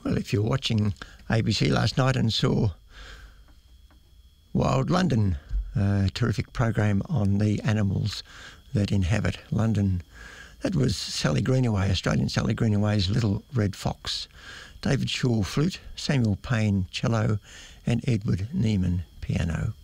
Well, if you're watching ABC last night and saw Wild London, a terrific program on the animals that inhabit London. That was Sally Greenaway, Australian Sally Greenaway's Little Red Fox. David Shaw, flute, Samuel Payne, cello, and Edward Neiman, piano.